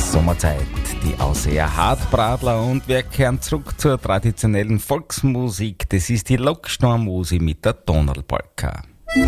Sommerzeit, die Ausseher Hartbradler und wir kehren zurück zur traditionellen Volksmusik. Das ist die Lockstorm-Musi mit der Donnerlpolka.